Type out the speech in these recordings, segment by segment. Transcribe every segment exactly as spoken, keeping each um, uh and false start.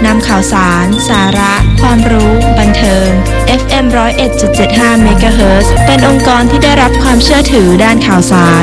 นำข่าวสารสาระความรู้บันเทิง เอฟ เอ็ม หนึ่งศูนย์เอ็ดจุดเจ็ดห้า เมกะเฮิรตซ์ เป็นองค์กรที่ได้รับความเชื่อถือด้านข่าวสาร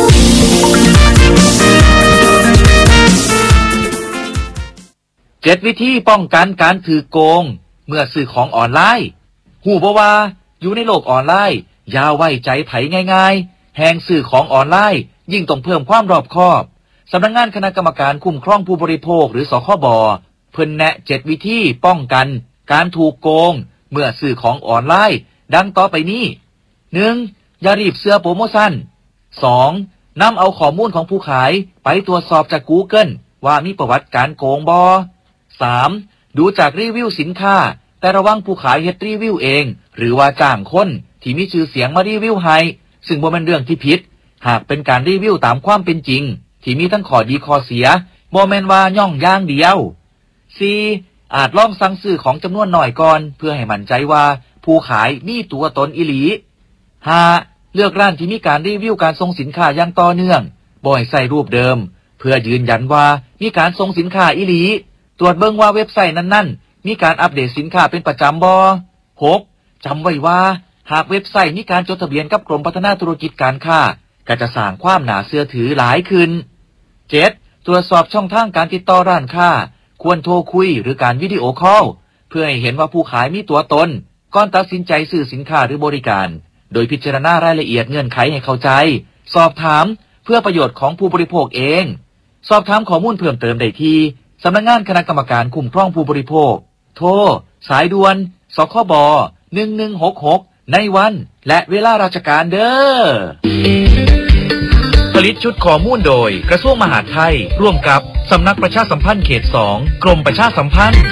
เจ็ดวิธีป้องกันการถือโกงเมื่อซื้อของออนไลน์หูบ่ว่าอยู่ในโลกออนไลน์อย่าไว้ใจไผง่ายๆแฮงซื้อของออนไลน์ยิ่งต้องเพิ่มความรอบคอบสำนักงานคณะกรรมการคุ้มครองผู้บริโภคหรือสคบเพิ่นแนะเจ็ดวิธีป้องกันการถูกโกงเมื่อซื้อของออนไลน์ดังต่อไปนี้ หนึ่ง อย่ารีบเชื่อโปรโมชั่น สอง นำเอาข้อมูลของผู้ขายไปตรวจสอบจาก Google ว่ามีประวัติการโกงบ่ สาม ดูจากรีวิวสินค้าแต่ระวังผู้ขายเฮ็ดรีวิวเองหรือว่าจ้างคนที่มีชื่อเสียงมารีวิวให้ซึ่งบ่แม่นเรื่องที่ผิดหากเป็นการรีวิวตามความเป็นจริงที่มีทั้งข้อดีข้อเสียบ่แม่นว่าย่องอย่างเดียว สี่ อาจลองสั่งซื้อของจำนวนน้อยก่อนเพื่อให้มั่นใจว่าผู้ขายมีตัวตนอีหลี ห้า เลือกร้านที่มีการรีวิวการส่งสินค้าอย่างต่อเนื่องบ่ให้ใส่รูปเดิมเพื่อยืนยันว่ามีการส่งสินค้าอีหลีตรวจเบิ่งว่าเว็บไซต์นั้นๆมีการอัปเดตสินค้าเป็นประจำบ่ หก จำไว้ว่าหากเว็บไซต์มีการจดทะเบียนกับกรมพัฒนาธุรกิจการค้าก็จะสร้างความน่าเชื่อถือหลายขึ้น เจ็ด ตรวจสอบช่องทางการติดต่อร้านค้าควรโทรคุยหรือการวิดีโอคอลเพื่อให้เห็นว่าผู้ขายมีตัวตนก่อนตัดสินใจซื้อสินค้าหรือบริการโดยพิจารณารายละเอียดเงื่อนไขให้เข้าใจสอบถามเพื่อประโยชน์ของผู้บริโภคเองสอบถามข้อมูลเพิ่มเติมได้ที่สำนักงานคณะกรรมการคุ้มครองผู้บริโภคโทรสายด่วนสคบหนึ่งหนึ่งหกหกในวันและเวลาราชการเด้อผลิตชุดข้อมูลโดยกระทรวงมหาดไทยร่วมกับสำนักประชาสัมพันธ์เขตสองกรมประชาสัมพันธ์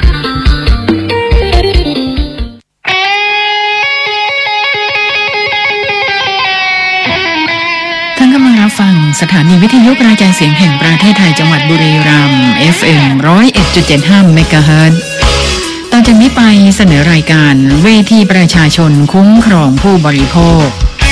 ท่านกำลังรับฟังสถานีวิทยุกระจายเสียงแห่งประเทศไทยจังหวัดบุรีรัมย์ เอฟ เอ็ม หนึ่งศูนย์เอ็ดจุดเจ็ดห้า เมกะเฮิรตซ์ ต่อจากนี้ไปเสนอรายการเวทีประชาชนคุ้มครองผู้บริโภค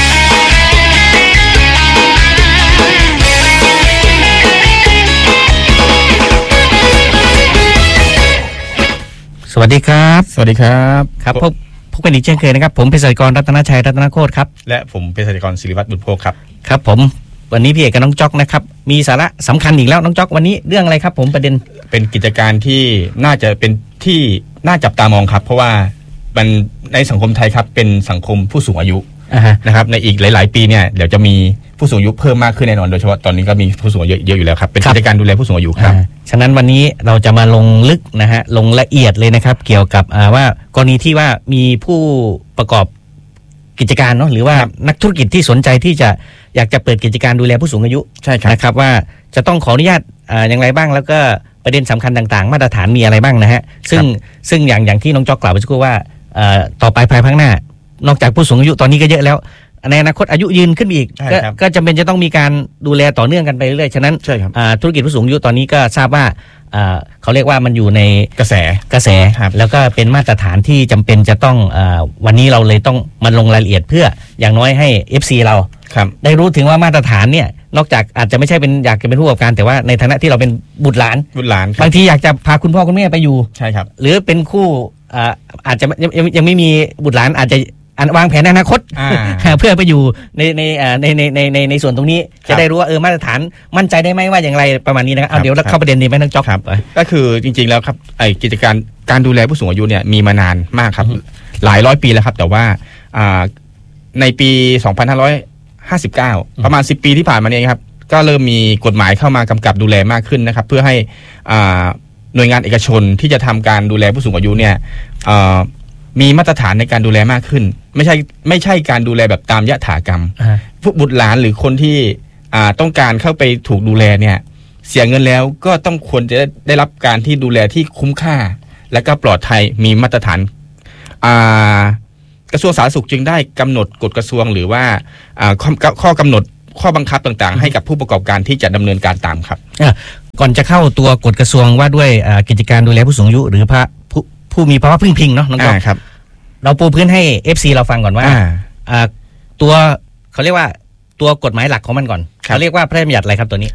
สวัสดีครับสวัสดีครับครับพบพบกันอีกเช่นเคยนะครับผมเภสัชกรรัตนชัยรัตนโคตรครับและผมเภสัชกรศิริวัฒน์บุญโภคครับครับผมวันนี้พี่เอกกับน้องจ๊อกนะครับมีสาระสำคัญอีกแล้วน้องจ๊อกวันนี้เรื่องอะไรครับผมประเด็นเป็นกิจการที่น่าจะเป็นที่น่าจับตามองครับเพราะว่ามันในสังคมไทยครับเป็นสังคมผู้สูงอายุนะครับในอีกหลายๆปีเนี่ยเดี๋ยวจะมีผู้สูงอายุเพิ่มมากขึ้นแน่นอนโดยเฉพาะตอนนี้ก็มีผู้สูงอายุเยอะอยู่แล้วครับเป็นกิจการดูแลผู้สูงอายุครับฉะนั้นวันนี้เราจะมาลงลึกนะฮะลงละเอียดเลยนะครับเกี่ยวกับว่ากรณีที่ว่ามีผู้ประกอบกิจการเนาะหรือว่านักธุรกิจที่สนใจที่จะอยากจะเปิดกิจการดูแลผู้สูงอายุใช่ครับนะครับว่าจะต้องขออนุญาตอย่างไรบ้างแล้วก็ประเด็นสำคัญต่างๆมาตรฐานมีอะไรบ้างนะฮะซึ่งซึ่งอย่างอย่างที่น้องจ๊อกกล่าวไปสักครู่ว่าต่อไปภายภาคหน้านอกจากผู้สูงอายุตอนนี้ก็เยอะแล้วในอนาคตอายุยืนขึ้นอีกก็จำเป็นจะต้องมีการดูแลต่อเนื่องกันไปเรื่อยๆฉะนั้นธุรกิจผู้สูงอายุตอนนี้ก็ทราบว่าเขาเรียกว่ามันอยู่ในกระแสกระแสแล้วก็เป็นมาตรฐานที่จำเป็นจะต้องวันนี้เราเลยต้องมาลงรายละเอียดเพื่ออย่างน้อยให้ เอฟ ซี เราได้รู้ถึงว่ามาตรฐานเนี่ยนอกจากอาจจะไม่ใช่เป็นอยากจะเป็นผู้ประกอบการแต่ว่าในฐานะที่เราเป็นบุตรหลานบุตรหลานบางทีอยากจะพาคุณพ่อคุณแม่ไปอยู่ใช่ครับหรือเป็นคู่อาจจะยังยังไม่มีบุตรหลานอาจจะวางแผนอนาคตเพื่อไปอยู่ในในในในในในในส่วนตรงนี้จะได้รู้ว่าเออมาตรฐานมั่นใจได้ไหมว่าอย่างไรประมาณนี้นะครับเอาเดี๋ยวเข้าประเด็นนี้ไหมน้องจ๊อกครับก็คือจริงๆแล้วครับไอกิจการการดูแลผู้สูงอายุเนี่ยมีมานานมากครับหลายร้อยปีแล้วครับแต่ว่าในปีสองพันห้าร้อยห้าสิบเก้าประมาณสิบปีที่ผ่านมาเนี่ยครับก็เริ่มมีกฎหมายเข้ามากำกับดูแลมากขึ้นนะครับเพื่อให้หน่วยงานเอกชนที่จะทำการดูแลผู้สูงอายุเนี่ยมีมาตรฐานในการดูแลมากขึ้นไม่ใช่ไม่ใช่การดูแลแบบตามยถากรรมผู้บุตรหลานหรือคนที่ต้องการเข้าไปถูกดูแลเนี่ยเสียเงินแล้วก็ต้องควรจะได้รับการที่ดูแลที่คุ้มค่าและก็ปลอดภัยมีมาตรฐานกระทรวงสาธารณสุขจึงได้กำหนดกฎกระทรวงหรือว่าข้อข้อกำหนดข้อบังคับต่างๆให้กับผู้ประกอบการที่จะดำเนินการตามครับก่อนจะเข้าตัวกฎกระทรวงว่าด้วยกิจการดูแลผู้สูงอายุหรือพระผู้มีภาวะพึ่งพิงเนาะน้องจ๊อกครับเราปูพื้นให้ เอฟ ซี เราฟังก่อนว่าตัวเขาเรียกว่าตัวกฎหมายหลักของมันก่อนเขาเรียกว่าพระราชบัญญัติอะไรครับตัวนี้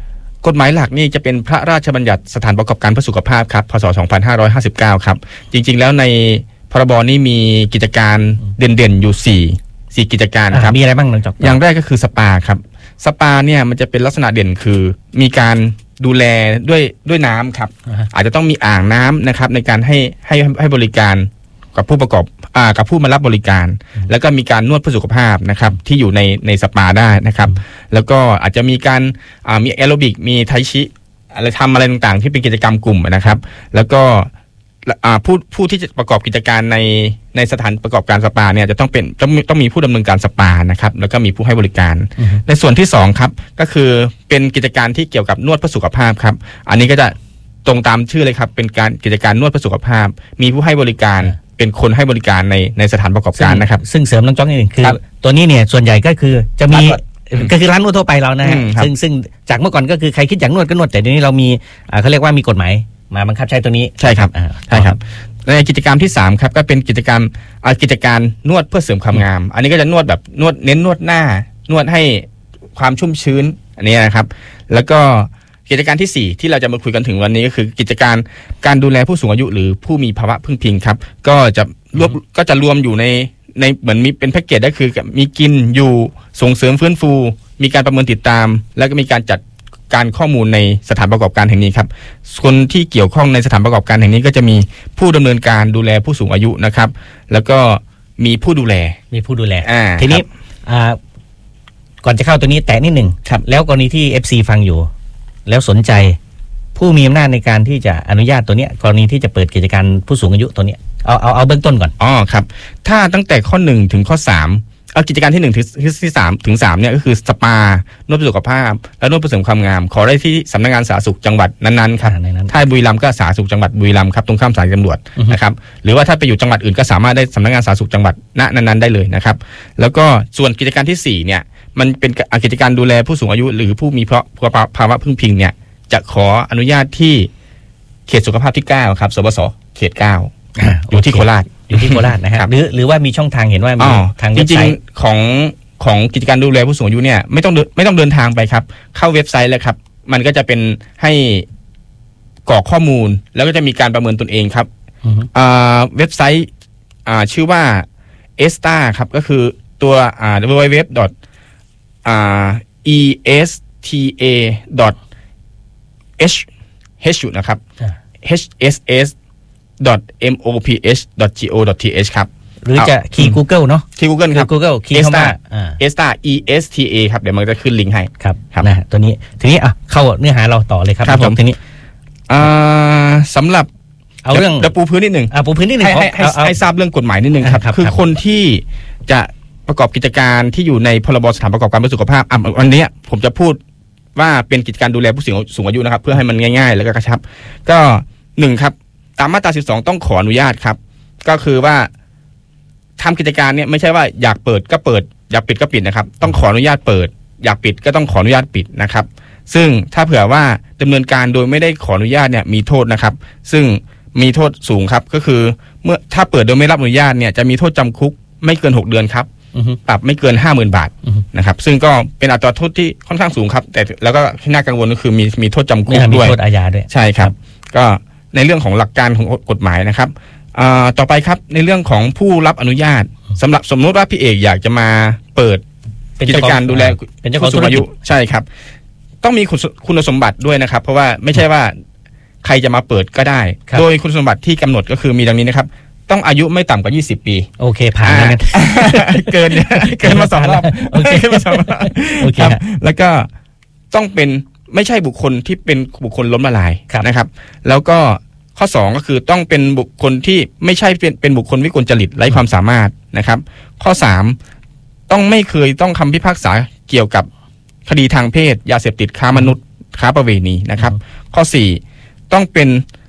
กฎหมายหลักนี่จะเป็นพระราชบัญญัติสถานประกอบการเพื่อสุขภาพครับพ.ศ. สองพันห้าร้อยห้าสิบเก้าครับจริงๆแล้วในพรบนี่มีกิจการเด่นๆอยู่สี่ สี่กิจการครับมีอะไรบ้างน้องจอกอย่างแรกก็คือสปาครับสปาเนี่ยมันจะเป็นลักษณะเด่นคือมีการดูแลด้วยด้วยน้ำครับ uh-huh. อาจจะต้องมีอ่างน้ำนะครับในการให้ให้ให้บริการกับผู้ประกอบอ่ากับผู้มารับบริการ uh-huh. แล้วก็มีการนวดเพื่อสุขภาพนะครับที่อยู่ในในสปาได้นะครับ uh-huh. แล้วก็อาจจะมีการอ่ามีแอโรบิกมีไทชิอะไรทำอะไรต่างๆที่เป็นกิจกรรมกลุ่มนะครับแล้วก็ผู้ผู้ที่จะประกอบกิจการในในสถานประกอบการสปาเนี่ยจะต้องเป็นต้องต้องมีผู้ดำเนินการสปานะครับแล้วก็มีผู้ให้บริการ uh-huh. ในส่วนที่สองครับก็คือเป็นกิจการที่เกี่ยวกับนวดเพื่อสุขภาพครับอันนี้ก็จะตรงตามชื่อเลยครับเป็นการกิจการนวดเพื่อสุขภาพมีผู้ให้บริการ uh-huh. เป็นคนให้บริการในในสถานประกอบการนะครับซึ่งเสริมน้องจ้องนิดนึงคือตัวนี้เนี่ยส่วนใหญ่ก็คือจะมีก็คือร้านนวดทั่วไปเรานะฮะซึ่งซึ่งจากเมื่อก่อนก็คือใครคิดอยากนวดก็นวดแต่เดี๋ยวนี้เรามีเขาเรียกว่ามีกฎหมายมาบังคับใช้ตัวนี้ใช่ครับใช่ครับในกิจกรรมที่สามครับก็เป็นกิจกรรมกิจการนวดเพื่อเสริมความงามอันนี้ก็จะนวดแบบนวดเน้นนวดหน้านวดให้ความชุ่มชื้นอันนี้นะครับแล้วก็กิจการที่สี่ที่เราจะมาคุยกันถึงวันนี้ก็คือกิจการการดูแลผู้สูงอายุหรือผู้มีภาวะพึ่งพิงครับก็จะรวมก็จะรวมอยู่ในในเหมือนมีเป็นแพ็กเกจได้คือมีกินอยู่ส่งเสริมฟื้นฟูมีการประเมินติดตามแล้วก็มีการจัดการข้อมูลในสถานประกอบการแห่งนี้ครับคนที่เกี่ยวข้องในสถานประกอบการแห่งนี้ก็จะมีผู้ดำเนินการดูแลผู้สูงอายุนะครับแล้วก็มีผู้ดูแลมีผู้ดูแลทีนี้ก่อนจะเข้าตัวนี้แตะนิดหนึ่งแล้วกรณีที่ เอฟ ซี ฟังอยู่แล้วสนใจผู้มีอำนาจในการที่จะอนุญาตตัวเนี้ยกรณีที่จะเปิดกิจการผู้สูงอายุตัวเนี้ยเอาเอาเอาเบื้องต้นก่อนอ๋อครับถ้าตั้งแต่ข้อหนึ่งถึงข้อสามเอากิจการที่หนึ่งถึงที่สามถึงสามเนี่ยก็คือสปานวดสุขภาพและนวดเสริมความงามขอได้ที่สำนักงานสาธารณสุขจังหวัดนั้นๆครับถ้าบุรีรัมย์ก็สาธารณสุขจังหวัดบุรีรัมย์ครับตรงข้ามสถานีตำรวจนะครับหรือว่าถ้าไปอยู่จังหวัดอื่นก็สามารถได้สำนักงานสาธารณสุขจังหวัดณนั้นๆได้เลยนะครับแล้วก็ส่วนกิจการที่สี่เนี่ยมันเป็นกิจการดูแลผู้สูงอายุหรือผู้มีภาวะพึ่งพิงเนี่ยจะขออนุญาตที่เขตสุขภาพที่เก้าครับสบสเขตเก้าอยู่ที่โคราชอยู่ที่โคราชนะครับหรือหรือว่ามีช่องทางเห็นว่ามีทางเว็บไซต์ของของกิจการดูแลผู้สูงอายุเนี่ยไม่ต้องไม่ต้องเดินทางไปครับเข้าเว็บไซต์เลยครับมันก็จะเป็นให้กรอกข้อมูลแล้วก็จะมีการประเมินตนเองครับเว็บไซต์ชื่อว่า เอส ที เอ ครับก็คือตัว ดับเบิลยู ดับเบิลยู ดับเบิลยู ดอท อี เอส ที เอ ดอท เอช เอช นะครับ เอช เอส เอส ดอท เอ็ม โอ พี เอช ดอท จี โอ ดอท ที เอช ครับหรือจะคีย์ Google เนาะคีย์ Google ครับ Google คีย์เข้ามาเอส ที เอ อี เอส ที เอ ครับเดี๋ยวมันจะขึ้นลิงก์ให้ครับนะตัวนี้ทีนี้อ่ะเข้าเนื้อหาเราต่อเลยครับผมทีนี้สำหรับเอาเรื่องเดี๋ยวปูพื้นนิดหนึ่งอ่ะปูพื้นนิดหนึ่งให้ให้ให้ทราบเรื่องกฎหมายนิดหนึ่งครับคือคนที่จะประกอบกิจการที่อยู่ในพรบสถานประกอบการเพื่อสุขภาพอ่ะวันนี้ผมจะพูดว่าเป็นกิจการดูแลผู้สูงอายุนะครับเพื่อให้มันง่ายๆแล้วก็กระชับก็หนึ่งครับตามมาตราสิบสองต้องขออนุญาตครับก็คือว่าทำกิจการเนี่ยไม่ใช่ว่าอยากเปิดก็เปิดอยากปิดก็ปิดนะครับต้องขออนุญาตเปิดอยากปิดก็ต้องขออนุญาตปิดนะครับซึ่งถ้าเผื่อว่าดำเนินการโดยไม่ได้ขออนุญาตเนี่ยมีโทษนะครับซึ่งมีโทษสูงครับก็คือเมื่อถ้าเปิดโดยไม่รับอนุญาตเนี่ยจะมีโทษจำคุกไม่เกินหกเดือนครับปรับไม่เกิน ห้าหมื่น บาทนะครับซึ่งก็เป็นอัตราโทษที่ค่อนข้างสูงครับแต่แล้วก็ที่น่ากังวลก็คือมีมีโทษจำคุกด้วยมีโทษอาญาด้วยใช่ครับก็ในเรื่องของหลักการของกฎหมายนะครับต่อไปครับในเรื่องของผู้รับอนุญาตสำหรับสมมติว่าพี่เอกอยากจะมาเปิดกิจการดูแลผู้สูงอายุใช่ครับต้องมีคุณสมบัติด้วยนะครับเพราะว่าไม่ใช่ว่าใครจะมาเปิดก็ได้โดยคุณสมบัติที่กำหนดก็คือมีดังนี้นะครับต้องอายุไม่ต่ำกว่ายี่สิบปีโอเคผ่านแล้วกันเกินเกินมาสองรอบโอเคมาสองรอบโอเคแล้วก็ต้องเป็นไม่ใช่บุคคลที่เป็นบุคคลล้มละลายนะครับแล้วก็ข้อสองก็คือต้องเป็นบุคคลที่ไม่ใช่เป็นเป็นบุคคลวิกลจริตไร้ความสามารถนะครับข้อสามต้องไม่เคยต้องคำพิพากษาเกี่ยวกับคดีทางเพศยาเสพติดค้ามนุษย์ค้าประเวณีนะครับข้อสี่ต้องเป็น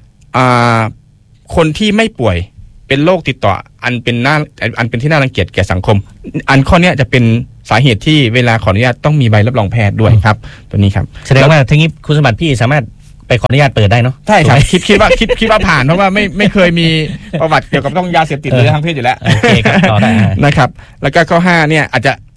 คนที่ไม่ป่วยเป็นโรคติดต่ออันเป็นหน้าอันเป็นที่น่ารังเกียจแก่สังคมอันข้อนี้จะเป็นสาเหตุที่เวลาขออนุญาตต้องมีใบรับรองแพทย์ด้วยครับตัวนี้ครับแสดงว่าทั้งนี้คุณสมบัติพี่สามารถไปขออนุญาตเปิดได้เนาะใช่ครับคิดคิดว่าคิดคิดว่าผ่านเพราะว่าไม่ไม่เคยมีประวัติเกี่ยวกับต้องยาเสพติดหรือทางเพศอยู่แล้วโอเคครับต่อได้นะครับแล้วก็ข้อห้าเนี่ยอาจจะ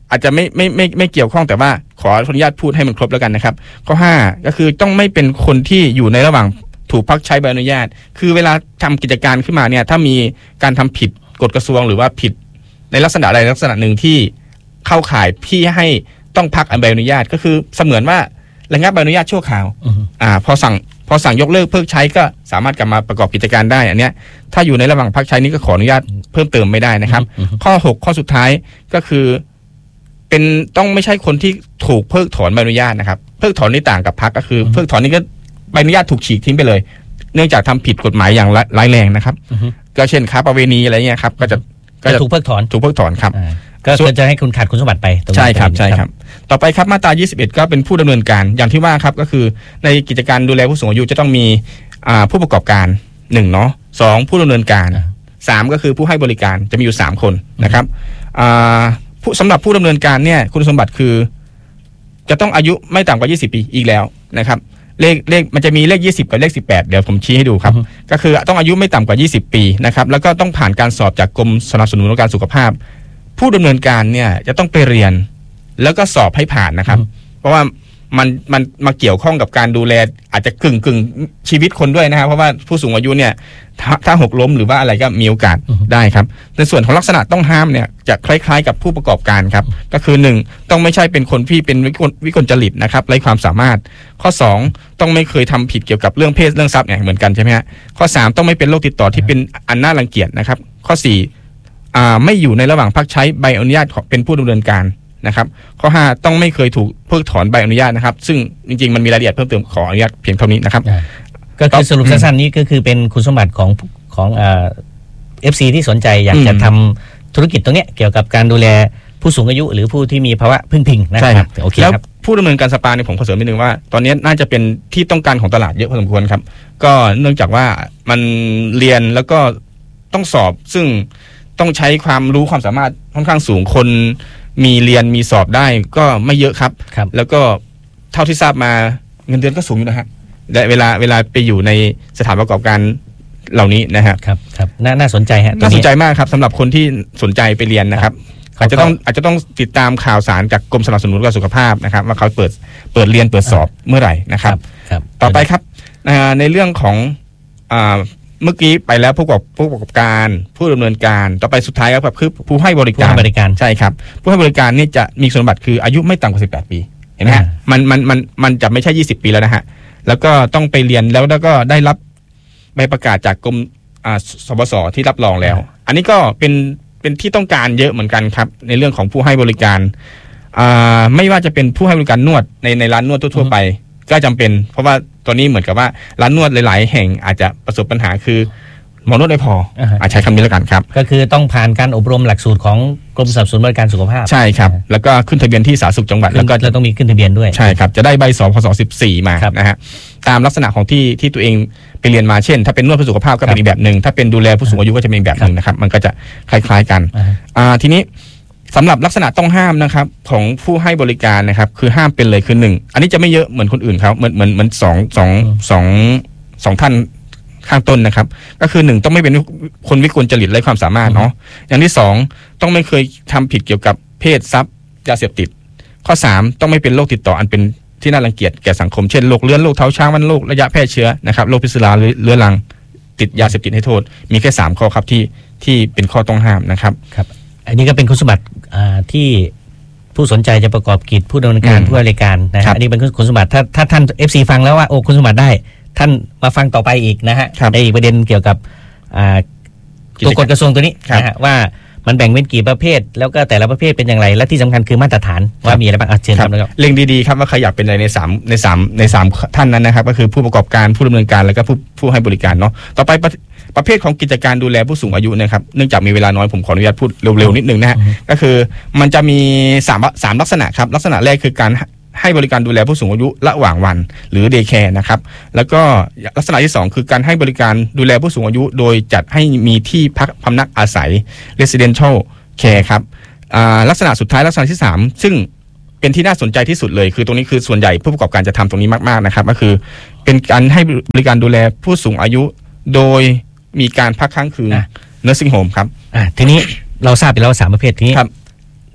อาจจะไม่ไม่ไม่ไม่เกี่ยวข้องแต่ว่าขออนุญาตพูดให้มันครบแล้วกันนะครับข้อห้าก็คือต้องไม่เป็นคนที่อยู่ในระหว่างถูกพักใช้ใบอนุญาตคือเวลาทำกิจการขึ้นมาเนี่ยถ้ามีการทำผิดกฎกระทรวงหรือว่าผิดในลักษณะใดลักษณะหนึ่งที่เข้าข่ายพี่ให้ต้องพักใบอนุญาตก็คือเสมือนว่าระงับใบอนุญาตชั่วคราวอ่าพอสั่งพอสั่งยกเลิกเพิกใช้ก็สามารถกลับมาประกอบกิจการได้อันเนี้ยถ้าอยู่ในระหว่างพักใช้นี้ก็ขออนุญาตเพิ่มเติมไม่ได้นะครับข้อหกข้อสุดท้ายก็คือเป็นต้องไม่ใช่คนที่ถูกเพิกถอนใบอนุญาตนะครับเพิกถอนนี่ต่างกับพักก็คือเพิกถอนนี่ก็ใบอนุญาตถูกฉีกทิ้งไปเลยเนื่องจากทำผิดกฎหมายอย่างร้ายแรงนะครับก็เช่นค้าประเวณีอะไรเงี้ยครับก็จะก็จะถูกเพิกถอนถูกเพิกถอนครับก็จะให้คุณขาดคุณสมบัติไปใช่ครับใช่ครับต่อไปครับมาตรายี่สิบเอ็ดก็เป็นผู้ดำเนินการอย่างที่ว่าครับก็คือในกิจการดูแลผู้สูงอายุจะต้องมีผู้ประกอบการหนึ่งเนาะสองผู้ดำเนินการสามก็คือผู้ให้บริการจะมีอยู่สามคนนะครับผู้สำหรับผู้ดำเนินการเนี่ยคุณสมบัติคือจะต้องอายุไม่ต่ำกว่ายี่สิบปีอีกแล้วนะครับเลขเลขมันจะมีเลขยี่สิบกับเลขสิบแปดเดี๋ยวผมชี้ให้ดูครับก็คือต้องอายุไม่ต่ำกว่ายี่สิบปีนะครับแล้วก็ต้องผ่านการสอบจากกรมสนับสนุนการสุขภาพผู้ดำเนินการเนี่ยจะต้องไปเรียนแล้วก็สอบให้ผ่านนะครับเพราะว่ามันมันมาเกี่ยวข้องกับการดูแลอาจจะกึ่งกึ่งชีวิตคนด้วยนะครับเพราะว่าผู้สูงอายุเนี่ยถ้าถ้าหกล้มหรือว่าอะไรก็มีโอกาสได้ครับในส่วนของลักษณะต้องห้ามเนี่ยจะคล้ายๆกับผู้ประกอบการครับก็คือหนึ่งต้องไม่ใช่เป็นคนที่เป็นวิกลวิกลจริตนะครับไร้ความสามารถข้อสองต้องไม่เคยทำผิดเกี่ยวกับเรื่องเพศเรื่องทรัพย์เนี่ยเหมือนกันใช่ไหมฮะข้อสามต้องไม่เป็นโรคติดต่อที่เป็นอันน่ารังเกียจนะครับข้อสี่อ่าไม่อยู่ในระหว่างพักใช้ใบอนุญาตเป็นผู้ดำเนินการนะครับข้อห้าต้องไม่เคยถูกเพิกถอนใบอนุญาตนะครับซึ่งจริงๆมันมีรายละเอียดเพิ่มเติมขออนุญาตเพียงเท่านี้นะครับก็คือสรุปสั้นๆนี้ก็คือเป็นคุณสมบัติของของเอ่อ เอฟ ซี ที่สนใจอยากจะทำธุรกิจตรงเนี้ยเกี่ยวกับการดูแลผู้สูงอายุหรือผู้ที่มีภาวะพึ่งพิงนะครับโอเคครับผู้ดำเนินการสปาเนี่ยผมขอเสริมนิดนึงว่าตอนนี้น่าจะเป็นที่ต้องการของตลาดเยอะพอสมควรครับก็เนื่องจากว่ามันเรียนแล้วก็ต้องสอบซึ่งต้องใช้ความรู้ความสามารถค่อนข้างสูงคนมีเรียนมีสอบได้ก็ไม่เยอะครับแล้วก็เท่าที่ทราบมาเงินเดือนก็สูงอยู่นะฮะแต่เวลาเวลาไปอยู่ในสถานประกอบการเหล่านี้นะฮะครับครับน่าน่าสนใจฮะน่าสนใจมากครับสำหรับคนที่สนใจไปเรียนนะครับอาจจะต้องอาจจะต้องติดตามข่าวสารจากกรมสนับสนุนการสุขภาพนะครับว่าเขาเปิดเปิดเรียนเปิดสอบเมื่อไหร่นะครับต่อไปครับในเรื่องของเมื่อกี้ไปแล้วผู้ประกอบผู้ประกอบการผู้ดำเนินการต่อไปสุดท้ายครับคือผู้ให้บริการบริการใช่ครับผู้ให้บริการนี่จะมีคุณสมบัติคืออายุไม่ต่ำกว่าสิบแปดปีเห็นไหมฮะมันมันมันมันจะไม่ใช่ยี่สิบปีแล้วนะฮะแล้วก็ต้องไปเรียนแล้วแล้วก็ได้รับใบประกาศจากกรมอ่าสบสที่รับรองแล้วอันนี้ก็เป็นเป็นที่ต้องการเยอะเหมือนกันครับในเรื่องของผู้ให้บริการอ่าไม่ว่าจะเป็นผู้ให้บริการนวดในในร้านนวดทั่วๆไปก็จำเป็นเพราะว่าตอนนี้เหมือนกับว่าร้านนวดหลายๆแห่งอาจจะประสบปัญหาคือหมอนวดไม่พออาจใช้คำนี้แล้วกันครับก็คือต้องผ่านการอบรมหลักสูตรของกรมสนับสนุนบริการสุขภาพใช่ครับแล้วก็ขึ้นทะเบียนที่สาธารณสุขจังหวัดแล้วก็จะต้องมีขึ้นทะเบียนด้วยใช่ครับจะได้ใบสพสสิบสี่มานะฮะตามลักษณะของที่ที่ตัวเองไปเรียนมาเช่นถ้าเป็นนวดเพื่อสุขภาพก็เป็นอีกแบบหนึ่งถ้าเป็นดูแลผู้สูงอายุก็จะเป็นอีกแบบหนึ่งนะครับมันก็จะคล้ายๆกันอ่าทีนี้สำหรับลักษณะต้องห้ามนะครับของผู้ให้บริการนะครับคือห้ามเป็นเลยคือหนึ่งอันนี้จะไม่เยอะเหมือนคนอื่นเขาเหมือนเหมือนเหมือนสองสองสองสองท่านข้างต้นนะครับก็คือหนึ่งต้องไม่เป็นคนวิกลจริตไร้ความสามารถเนาะอย่างที่สองต้องไม่เคยทำผิดเกี่ยวกับเพศทรัพย์ยาเสพติดข้อสามต้องไม่เป็นโรคติดต่ออันเป็นที่น่ารังเกียจแก่สังคมเช่นโรคเลื้อนโรคเท้าช้างวันโรคระยะแพร่เชื้อนะครับโรคพิษราเรื้อรังติดยาเสพติดให้โทษมีแค่สามข้อครับที่ที่เป็นข้อต้องห้ามนะครับครับอันนี้ก็เป็นคุณสมบัติที่ผู้สนใจจะประกอบกิจผู้ดำเนินการผู้บริการนะฮะอันนี้เป็นคุณสมบัติถ้าถ้าท่าน เอฟ ซี ฟังแล้วว่าโอ้คุณสมบัติได้ท่านมาฟังต่อไปอีกนะฮะในอีกประเด็นเกี่ยวกับตัวกฎกระทรวงตัวนี้นะฮะว่ามันแบ่งเป็นกี่ประเภทแล้วก็แต่ละประเภทเป็นอย่างไรและที่สำคัญคือมาตรฐานว่ามีอะไรบ้างเชิญครับเล็งดีๆครับว่าใครอยากเป็นอะไรในสามในสามในสามท่านนั้นนะครับก็คือผู้ประกอบการผู้ดำเนินการแล้วก็ผู้ผู้ให้บริการเนาะต่อไปประเภทของกิจการดูแลผู้สูงอายุนะครับเนื่องจากมีเวลาน้อยผมขออนุญาตพูดเร็วๆนิดนึงนะฮะก็คือมันจะมีสามสามลักษณะครับลักษณะแรกคือการให้บริการดูแลผู้สูงอายุระหว่างวันหรือเดย์แคร์นะครับแล้วก็ลักษณะที่สองคือการให้บริการดูแลผู้สูงอายุโดยจัดให้มีที่พักพำนักอาศัย residential care ครับลักษณะสุดท้ายลักษณะที่สามซึ่งเป็นที่น่าสนใจที่สุดเลยคือตรงนี้คือส่วนใหญ่ผู้ประกอบการจะทำตรงนี้มากๆนะครับก็คือเป็นการให้บริการดูแลผู้สูงอายุโดยมีการพักค้างคืน nursing home ครับทีนี้เราทราบไปแล้วสามประเภทนี้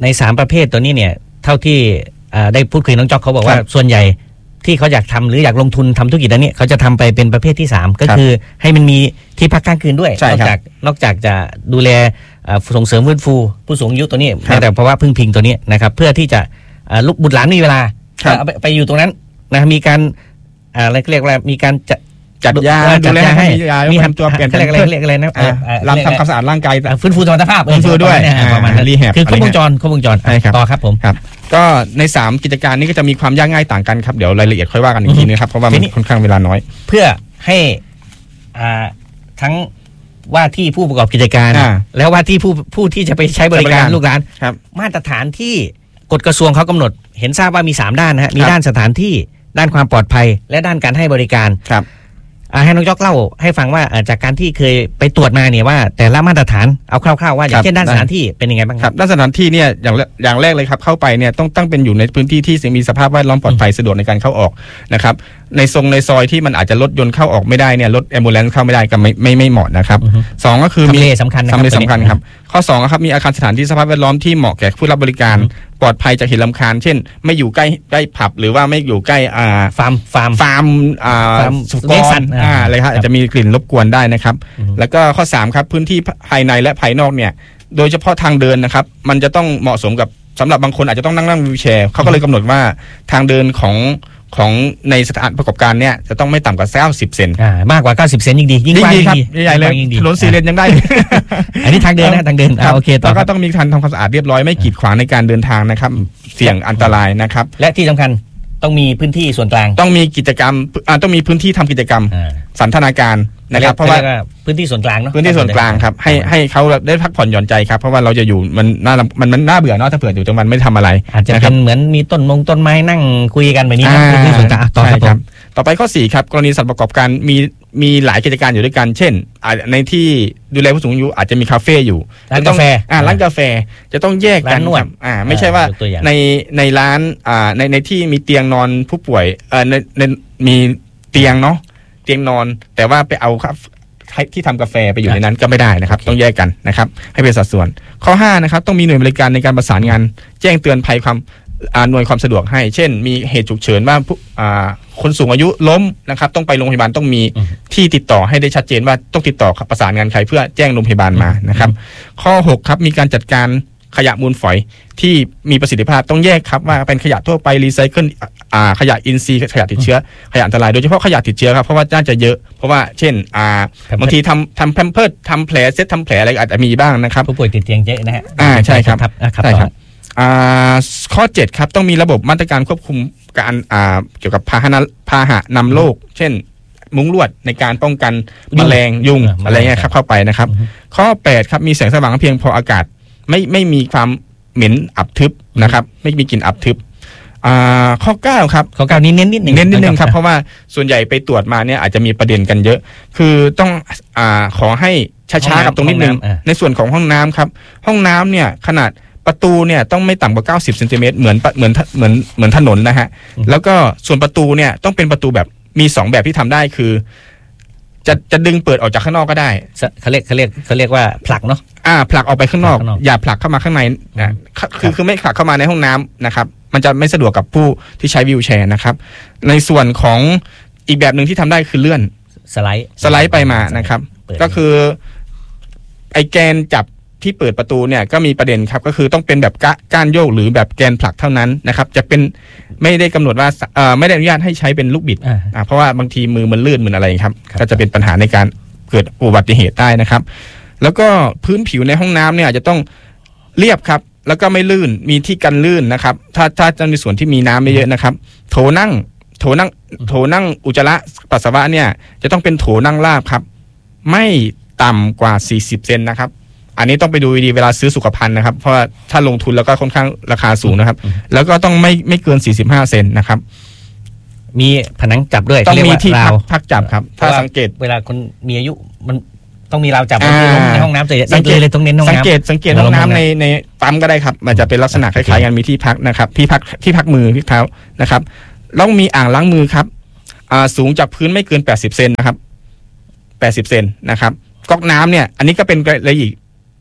ในสามประเภทตัวนี้เนี่ยเท่าที่ได้พูดคุยน้องจ๊อกเขาบอกว่าส่วนใหญ่ที่เขาอยากทำหรืออยากลงทุนทำธุรกิจอันนี้เขาจะทำไปเป็นประเภทที่สามก็คือให้มันมีที่พักค้างคืนด้วยนอกจากนอกจากจะดูแลส่งเสริมฟื้นฟูผู้สูงอายุตัวนี้แต่เพราะว่าพึ่งพิงตัวนี้นะครับเพื่อที่จะลูกบุตรหลานมีเวลาเอาไปอยู่ตรงนั้นนะมีการอะไรเรียกว่ามีการจัดจัดยาดูแลให้มีทำตัวเปลี่ยนอะไรเรียกอะไรนะรับทำความสะอาดร่างกายฟื้นฟูสมรรถภาพฟื้นฟูด้วยประมาณนั้นรีแฮบคือครบวงจรครบวงจรต่อครับผมครับก็ในสามกิจการนี้ก็จะมีความยากง่ายต่างกันครับเดี๋ยวรายละเอียดค่อยว่ากันอีกทีนึงครับเพราะว่ามันค่อนข้างเวลาน้อยเพื่อให้ทั้งว่าที่ผู้ประกอบกิจการแล้วว่าที่ผู้ผู้ที่จะไปใช้บริการลูกหลานมาตรฐานที่กฎกระทรวงเขากำหนดเห็นทราบว่ามีสามด้านนะฮะมีด้านสถานที่ด้านความปลอดภัยและด้านการให้บริการครับให้น้องจ๊อกเล่าให้ฟังว่าจากการที่เคยไปตรวจมาเนี่ยว่าแต่ละมาตรฐานเอาคร่าวๆว่าอย่างเช่นด้านสถานที่เป็นยังไงบ้างครับด้านสถานที่เนี่ยอย่างอย่างแรกเลยครับเข้าไปเนี่ยต้องตั้งเป็นอยู่ในพื้นที่ที่มีสภาพแวดล้อมปลอดภัยสะดวกในการเข้าออกนะครับในทรงในซอยที่มันอาจจะรถยนต์เข้าออกไม่ได้เนี่ยรถแอมบูเลนซ์เข้าไม่ได้ก็ไม่ไม่ไม่เหมาะนะครับสองก็คือมีสำคัญทำเลสำคัญครับข้อสองครับมีอาคารสถานที่สภาพแวดล้อมที่เหมาะแก่ผู้รับบริการปลอดภัยจากเหตุรำคาญเช่นไม่อยู่ใกล้ใกล้ผับหรือว่าไม่อยู่ใกล้อ่าฟาร์มฟาร์มฟาร์มอ่าสุกรอ่าอะไรครับอาจจะมีกลิ่นรบกวนได้นะครับแล้วก็ข้อสามครับพื้นที่ภายในและภายนอกเนี่ยโดยเฉพาะทางเดินนะครับมันจะต้องเหมาะสมกับสำหรับบางคนอาจจะต้องนั่งนั่งวีลแชร์เขาก็เลยกำหนดว่าทางเดินของของในสถานประกอบการเนี่ยจะต้องไม่ต่ำกว่าเก้าสิบเซนมากกว่าเก้าสิบเซนยิ่งดียิ่งกว้างยิ่งดีใหญ่เลยถนนสี่เลนยังได้อันนี้ทางเดินนะทางเดินโอเคแล้วก็ต้องมีการทำความสะอาดเรียบร้อยไม่กีดขวางในการเดินทางนะครับเสี่ยงอันตรายนะครับและที่สำคัญต้องมีพื้นที่ส่วนกลางต้องมีกิจกรรมต้องมีพื้นที่ทำกิจกรรมสันทนาการนะครับเพราะว่าพื้นที่ส่วนกลางเนาะพื้นที่ส่วนกลางครับให้ให้เขาได้พักผ่อนหย่อนใจครับเพราะว่าเราจะอยู่มันน่ามันมันน่าเบื่อเนาะถ้าเผื่ออยู่ตรงนั้นไม่ทำอะไรอาจจะเป็นเหมือนมีต้นมงต้นไม้นั่งคุยกันแบบนี้พื้นที่ส่วนกลางต่อครับต่อไปข้อสี่ครับกรณีสถานประกอบการมีมีหลายกิจการอยู่ด้วยกันเช่นในที่ดูแลผู้สูงอายุอาจจะมีคาเฟ่อยู่ร้านกาแฟอ่าร้านกาแฟจะต้องแยกกันครับอ่าไม่ใช่ว่าในในร้านอ่าในในที่มีเตียงนอนผู้ป่วยเอ่อในในมีเตียงเนาะเตียงนอนแต่ว่าไปเอาที่ทำกาแฟไปอยู่ในนั้นก็ไม่ได้นะครับต้องแยกกันนะครับให้เป็นสัดส่วนข้อห้านะครับต้องมีหน่วยบริการในการประสานงานแจ้งเตือนภัยความอำนวยความสะดวกให้เช่นมีเหตุฉุกเฉินว่าคนสูงอายุล้มนะครับต้องไปโรงพยาบาลต้องมีที่ติดต่อให้ได้ชัดเจนว่าต้องติดต่อประสานงานใครเพื่อแจ้งโรงพยาบาลมานะครับข้อหกครับมีการจัดการขยะมูลฝอยที่มีประสิทธิภาพต้องแยกครับว่าเป็นขยะทั่วไปรีไซเคิลขยะอินทรีย์ขยะติดเชื้อขยะอันตรายโดยเฉพาะขยะติดเชื้อครับเพราะว่าน่าจะเยอะเพราะว่าเช่นบางทีทำทำแพมเพิร์สทำแผลเซตทำแผลอะไรอาจจะมีบ้างนะครับผู้ป่วยติดเตียงเยอะนะฮะอ่าใช่ครับใช่ครับข้อเจ็ดครับต้องมีระบบมาตรการควบคุมการเกี่ยวกับพาหนะพาหะนำโรคเช่นมุ้งลวดในการป้องกันแมลงยุงอะไรเงี้ยครับเข้าไปนะครับข้อแปดครับมีแสงสว่างเพียงพออากาศไม่ไม่มีความเหม็นอับทึบนะครับไม่มีกลิ่นอับทึบข้อเก้าครับข้อเก้านี้เน้นนิดนึงเน้นนิดนึงครับเพราะว่าส่วนใหญ่ไปตรวจมาเนี่ยอาจจะมีประเด็นกันเยอะคือต้องอ่าขอให้ช้าๆกับตรงนิดนึงในส่วนของห้องน้ำครับห้องน้ำเนี่ยขนาดประตูเนี่ยต้องไม่ต่ำกว่าเก้าสิบเซนติเมตรเหมือนเหมือนเหมือนเหมือนถนนนะฮะแล้วก็ส่วนประตูเนี่ยต้องเป็นประตูแบบมีสองแบบที่ทำได้คือจะจะดึงเปิดออกจากข้างนอกก็ได้เขาเรียกเขาเรียกเขาเรียกว่าผลักเนาะอ่าผลักออกไปข้างนอกอย่าผลักเข้ามาข้างในนะคือคือไม่ผลักเข้ามาในห้องน้ำนะครับมันจะไม่สะดวกกับผู้ที่ใช้วีลแชร์นะครับในส่วนของอีกแบบหนึ่งที่ทำได้คือเลื่อนสไลด์สไลด์ไปมานะครับก็คือไอแกนจับที่เปิดประตูเนี่ยก็มีประเด็นครับก็คือต้องเป็นแบบก้านโยกหรือแบบแกนผลักเท่านั้นนะครับจะเป็นไม่ได้กำหนดว่าเอ่อไม่ได้อนุญาตให้ใช้เป็นลูกบิดอ่าเพราะว่าบางทีมือมันลื่นเหมือนอะไรครับก็จะเป็นปัญหาในการเกิดอุบัติเหตุได้นะครับแล้วก็พื้นผิวในห้องน้ำเนี่ยจะต้องเรียบครับแล้วก็ไม่ลื่นมีที่กันลื่นนะครับถ้าถ้าจะในส่วนที่มีน้ำไม่เยอะนะครับโถนั่งโถนั่งโถนั่งอุจจาระปัสสาวะเนี่ยจะต้องเป็นโถนั่งราบครับไม่ต่ำกว่าสี่สิบเซนนะครับอันนี้ต้องไปดูดีเวลาซื้อสุขภัณฑ์นะครับเพราะถ้าลงทุนแล้วก็ค่อนข้างราคาสูงนะครับแล้วก็ต้องไม่ไม่เกินสี่สิบห้าเซนนะครับมีผนังจับด้วยต้องมีที่พักพักจับครับถ้าสังเกตเวลาคนมีอายุมันต้องมีราวจับในห้องน้ำสังเกตเลยต้องเน้นห้องน้ำสังเกตสังเกตห้องน้ำในในปั๊มก็ได้ครับมันจะเป็นลักษณะคล้ายๆกันมีที่พักนะครับที่พักที่พักมือที่เท้านะครับต้องมีอ่างล้างมือครับสูงจากพื้นไม่เกินแปดสิบเซนนะครับแปดสิบเซนนะครับก๊อกน้ำเนี่ยอันนี้ก็เป็นอะไรอีก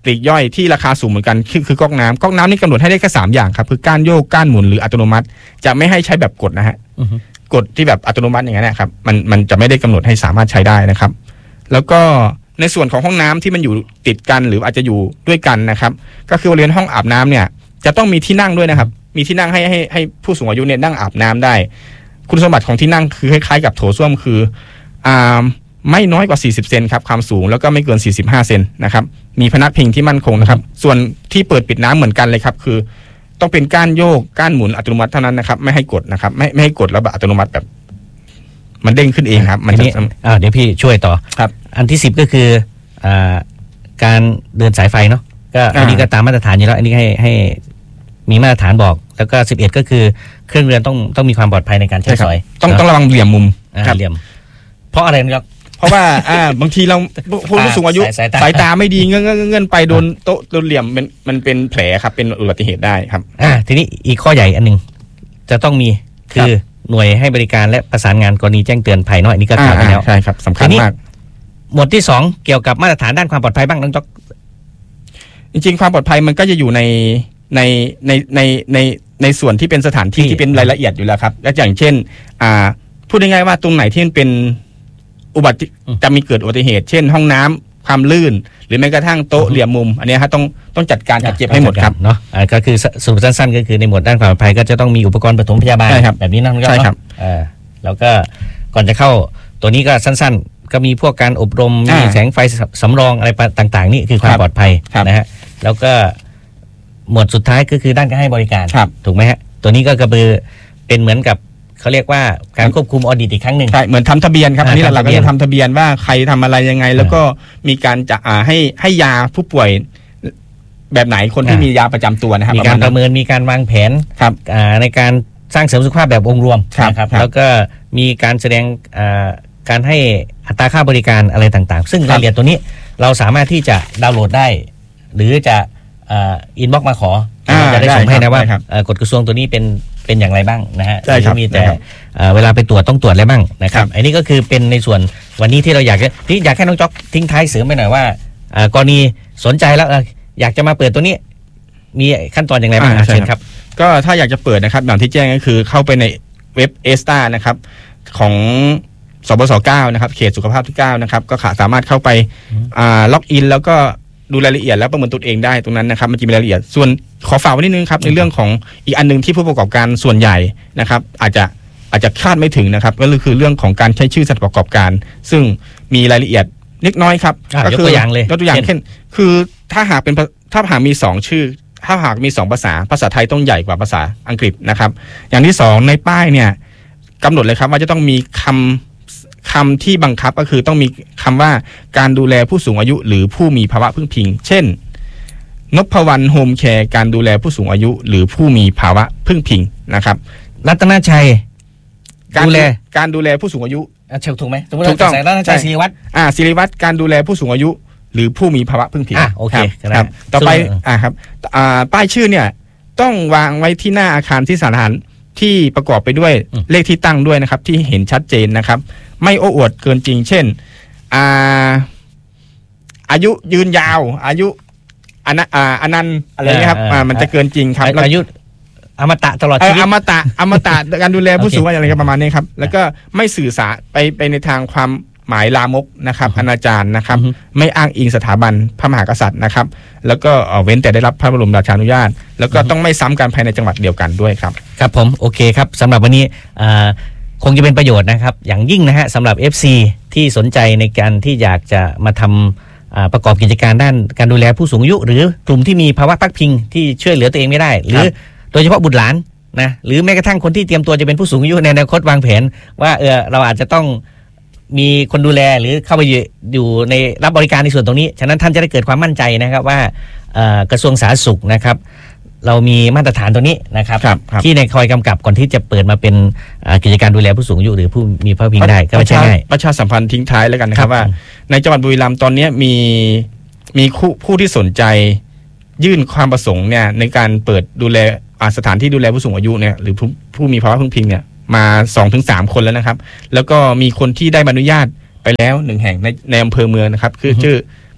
ปลีกย่อยที่ราคาสูงเหมือนกันคือคือก๊อกน้ำก๊อกน้ำนี่กำหนดให้ได้แค่สามอย่างครับคือก้านโยกก้านหมุนหรืออัตโนมัติจะไม่ให้ใช้แบบกดนะฮะกดที่แบบอัตโนมัติอย่างนั้นนะครับมันมันจะไม่ได้กำหนดให้สามารถใช้ได้นะครับแล้วก็ในส่วนของห้องน้ำที่มันอยู่ติดกันหรืออาจจะอยู่ด้วยกันนะครับก็คือบริเวณห้องอาบน้ำเนี่ยจะต้องมีที่นั่งด้วยนะครับมีที่นั่งให้ให้ให้ผู้สูงอายุเนี่ยนั่งอาบน้ำได้คุณสมบัติของที่นั่งคือคล้ายๆกับโถส้วมคืออ่าไม่น้อยกว่าสี่สิบเซนครับความสูงแล้วก็ไม่เกินสี่สิบห้าเซนนะครับมีพนักพิงที่มั่นคงนะครับส่วนที่เปิดปิดน้ำเหมือนกันเลยครับคือต้องเป็นก้านโยกก้านหมุนอัตโนมัติเท่านั้นนะครับไม่ให้กดนะครับไม่ไม่ให้กดแล้วแบบอัตโนมัติแบบมันเด้งขึ้นเองครับมันจะอ่าเดี๋ยวพี่ช่วยต่อครับอันที่สิบก็คืออ่าการเดินสายไฟเนาะก็อันนี้ก็ตามมาตรฐานอยู่แล้วอันนี้ให้ให้มีมาตรฐานบอกแล้วก็สิบเอ็ดก็คือเครื่องเรือนต้องต้องมีความปลอดภัยในการใช้สอยต้องต้องระวังเหลี่ยมมุมครับเหลี่ยมเพราะอะไรนะครับเพราะว่าอ่าบางทีเราผู้สูงอายุสายตาไม่ดีเงื่อนเงื่อนไปโดนโต๊ะโดนเหลี่ยมมันมันเป็นแผลครับเป็นอุบัติเหตุได้ครับอ่าทีนี้อีกข้อใหญ่อันนึงจะต้องมีคือหน่วยให้บริการและประสานงานกรณีแจ้งเตือนภัยเนาะอันนี้ก็กล่าวไปแล้วใช่ครับสำคัญมากหมวดที่สองเกี่ยวกับมาตรฐานด้านความปลอดภัยบ้างน้องจ๊อกจริงๆความปลอดภัยมันก็จะอยู่ในในในในในในส่วนที่เป็นสถานที่ที่เป็นรายละเอียดอยู่แล้วครับและอย่างเช่นอ่าพูดง่ายๆว่าตรงไหนที่มันเป็นอุบัติจะมีเกิดอุบัติเหตุเช่นห้องน้ำความลื่นหรือแม้กระทั่งโต๊ะเหลี่ยมมุมอันนี้ฮะต้องต้องจัดการจัดเก็บให้หมดครับเนาะก็คือสรุปสั้นๆก็คือในหมวดด้านความปลอดภัยก็จะต้องมีอุปกรณ์ปฐมพยาบาลแบบนี้นะครับใช่ครับอ่าแล้วก็ก่อนจะเข้าตัวนี้ก็สั้นๆก็มีพวกการอบรมมีแสงไฟสำรองอะไรต่างๆนี่คือความปลอดภัยนะฮะแล้วก็หมวดสุดท้ายก็คือด้านการให้บริการถูกไหมฮะตัวนี้ก็กระบือเป็นเหมือนกับเขาเรียกว่าการควบคุมออดิตอีกครั้งหนึ่งใช่เหมือนทำทะเบียนครับอันนี้เราก็จะทำทะเบียนว่าใครทำอะไรยังไงแล้วก็มีการจะให้ให้ยาผู้ป่วยแบบไหนคนที่มียาประจำตัวนะครับมีการประเมินมีการวางแผนในการสร้างเสริมสุขภาพแบบองค์รวมนะครับแล้วก็มีการแสดงการให้อัตราค่าบริการอะไรต่างๆซึ่งรายละเอียดตัวนี้เราสามารถที่จะดาวน์โหลดได้หรือจะอินบ็อกซ์มาขอจะได้ส่งให้นะว่ากฎกระทรวงตัวนี้เป็นเป็นอย่างไรบ้างนะฮะมีแต่เวลาไปตรวจต้องตรวจอะไรบ้างนะครับอันนี้ก็คือเป็นในส่วนวันนี้ที่เราอยากจะที่อยากให้น้องจ๊อกทิ้งท้ายเสริมไปหน่อยว่ากรณีสนใจแล้วอยากจะมาเปิดตัวนี้มีขั้นตอนอย่างไรบ้างเชิญครับก็ถ้าอยากจะเปิดนะครับอย่างที่แจ้งก็คือเข้าไปในเว็บเอสตานะครับของสบสเก้านะครับเขตสุขภาพที่เก้านะครับก็สามารถเข้าไปล็อกอินแล้วก็ดูรายละเอียดแล้วประเมินตัวเองได้ตรงนั้นนะครับมันจะมีรายละเอียดส่วนขอฝากไว้นิดนึงครับในเรื่องของอีกอันนึงที่ผู้ประกอบการส่วนใหญ่นะครับอาจจะอาจจะคาดไม่ถึงนะครับก็คือเรื่องของการใช้ชื่อสถานประกอบการซึ่งมีรายละเอียดเล็กน้อยครับก็คือตัวอย่างเลยยกตัวอย่างเช่นคือถ้าหากเป็นถ้าหากมีสองชื่อถ้าหากมีสองภาษาภาษาไทยต้องใหญ่กว่าภาษาอังกฤษนะครับอย่างที่สองในป้ายเนี่ยกำหนดเลยครับว่าจะต้องมีคำคำที่บังคับก็คือต้องมีคำว่าการดูแลผู้สูงอายุหรือผู้มีภาวะพึ่งพิงเช่นนพวรรณโฮมแคร์การดูแลผู้สูงอายุหรือผู้มีภาวะพึ่งพิงนะครับรัตนชัยการดูแลการดูแลผู้สูงอายุถูกไหมถูกต้องรัตนชัยศิริวัฒน์อ่าศิริวัฒน์การดูแลผู้สูงอายุหรือผู้มีภาวะพึ่งพิงอ่าโอเคครับต่อไปอ่าครับอ่าป้ายชื่อเนี่ยต้องวางไว้ที่หน้าอาคารที่สถานที่ประกอบไปด้วยเลขที่ตั้งด้วยนะครับที่เห็นชัดเจนนะครับไม่โอ้อวดเกินจริงเช่นอ่าอายุยืนยาวอายุอันนั้นอ่าอันนั้นอะไรนะครับอ่ามันจะเกินจริงครับอายุอมตะตลอดชีวิตอมตะอมตะการดูแลผู้สูงอายุอะไรประมาณนี้ครับแล้วก็ไม่สื่อสารไปไปในทางความหมายลามกนะครับอนาจารนะครับไม่อ้างอิงสถาบันพระมหากษัตริย์นะครับแล้วก็เว้นแต่ได้รับพระบรมราชานุญาตแล้วก็ต้องไม่ซ้ำกันภายในจังหวัดเดียวกันด้วยครับครับผมโอเคครับสำหรับวันนี้คงจะเป็นประโยชน์นะครับอย่างยิ่งนะฮะสำหรับ เอฟ ซี ที่สนใจในการที่อยากจะมาทำประกอบกิจการด้านการดูแลผู้สูงอายุหรือกลุ่มที่มีภาวะพักพิงที่ช่วยเหลือตัวเองไม่ได้หรือโดยเฉพาะบุตรหลานนะหรือแม้กระทั่งคนที่เตรียมตัวจะเป็นผู้สูงอายุในอนาคตวางแผนว่าเออเราอาจจะต้องมีคนดูแลหรือเข้าไปอยู่ในรับบริการในส่วนตรงนี้ฉะนั้นท่านจะได้เกิดความมั่นใจนะครับว่ากระทรวงสาธารณสุขนะครับเรามีมาตรฐานตัวนี้นะครับที่ในคอยกำกับก่อนที่จะเปิดมาเป็นกิจการดูแลผู้สูงอายุหรือผู้มีภาวะพิงได้ก็ไม่ใช่ง่ายประชาสัมพันธ์ทิ้งท้ายแล้วกันนะครับว่าในจังหวัดบุรีรัมย์ตอนนี้มีมีผู้ที่สนใจยื่นความประสงค์เนี่ยในการเปิดดูแลสถานที่ดูแลผู้สูงอายุเนี่ยหรือผู้ผู้มีภาวะพึ่งพิงเนี่ยมา สองถึงสาม คนแล้วนะครับแล้วก็มีคนที่ได้ใบอนุญาตไปแล้วหนึ่งแห่งในในอำเภอเมืองนะครับคือชื่อ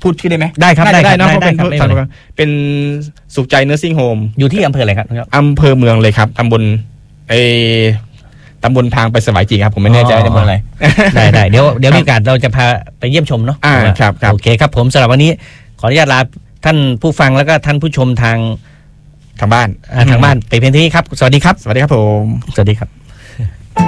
พูดชื่อได้ไหมได้ครับน่าจะได้ได้ครับนะเพราะได้เป็นครับเป็นเป็นสุขใจเนอร์ซิ่งโฮมอยู่ที่อำเภออะไรครับน้องจ๊อกอำเภอเมืองเลยครับตำบลไอตำบลทางไปสวายจริงครับผมไม่แน่ใจอ๋อตำบลอะไรได้ได้เดี๋ยวเดี๋ยวมีโอกาสเราจะพาไปเยี่ยมชมเนาะอ่าครับครับโอเคครับผมสำหรับวันนี้ขออนุญาตลาท่านผู้ฟังแล้วก็ท่านผู้ชมทางทางบ้านอ่าทางบ้านไปเพียงเท่านี้ครับสวัสดีครับสวัสดีครับผมสวัสดีครับ